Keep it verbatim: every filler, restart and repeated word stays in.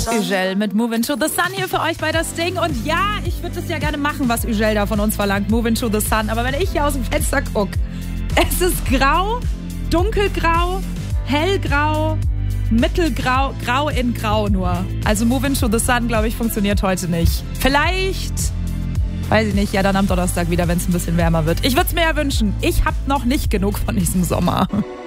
Ügel mit Move Into the Sun hier für euch bei das Ding. Und ja, ich würde das ja gerne machen, was Ügel da von uns verlangt. Move Into the Sun. Aber wenn ich hier aus dem Fenster gucke, es ist grau, dunkelgrau, hellgrau, mittelgrau, grau in grau nur. Also Move Into the Sun, glaube ich, funktioniert heute nicht. Vielleicht, weiß ich nicht, ja dann am Donnerstag wieder, wenn es ein bisschen wärmer wird. Ich würde es mir ja wünschen. Ich habe noch nicht genug von diesem Sommer.